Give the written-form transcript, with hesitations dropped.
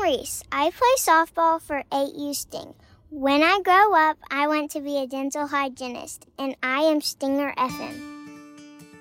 Reese. I play softball for 8U Sting. When I grow up, I want to be a dental hygienist, and I am Stinger FM.